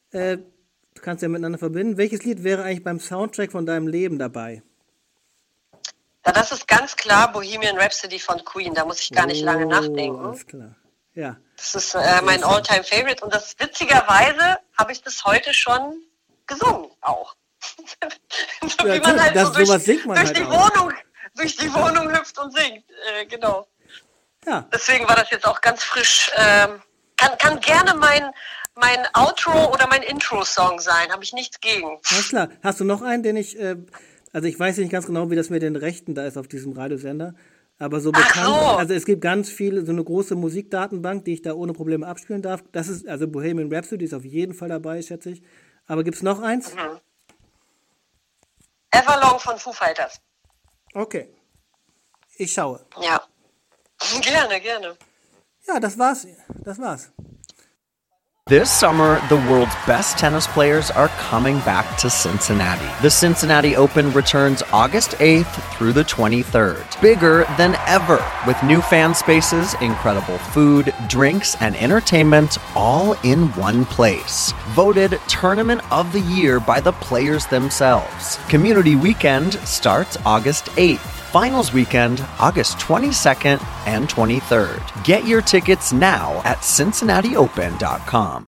Du kannst ja miteinander verbinden. Welches Lied wäre eigentlich beim Soundtrack von deinem Leben dabei? Ja, das ist ganz klar Bohemian Rhapsody von Queen. Da muss ich gar nicht lange nachdenken. Alles klar. Ja. Das ist mein All-Time-Favorite. Und das witzigerweise habe ich das heute schon gesungen auch. So Ja, wie man halt das, so sowas singt man halt auch. Durch die Wohnung hüpft und singt. Genau. Ja. Deswegen war das jetzt auch ganz frisch. Kann gerne mein Outro oder mein Intro-Song sein. Habe ich nichts gegen. Alles klar. Hast du noch einen, den ich, also ich weiß nicht ganz genau, wie das mit den Rechten da ist auf diesem Radiosender, aber so bekannt, also es gibt ganz viele, so eine große Musikdatenbank, die ich da ohne Probleme abspielen darf. Das ist, also Bohemian Rhapsody ist auf jeden Fall dabei, schätze ich. Aber gibt es noch eins? Mhm. Everlong von Foo Fighters. Okay. Ich schaue. Ja. Gerne. Ja, das war's. This summer, the world's best tennis players are coming back to Cincinnati. The Cincinnati Open returns August 8th through the 23rd. Bigger than ever, with new fan spaces, incredible food, drinks, and entertainment all in one place. Voted Tournament of the Year by the players themselves. Community Weekend starts August 8th. Finals weekend, August 22nd and 23rd. Get your tickets now at CincinnatiOpen.com.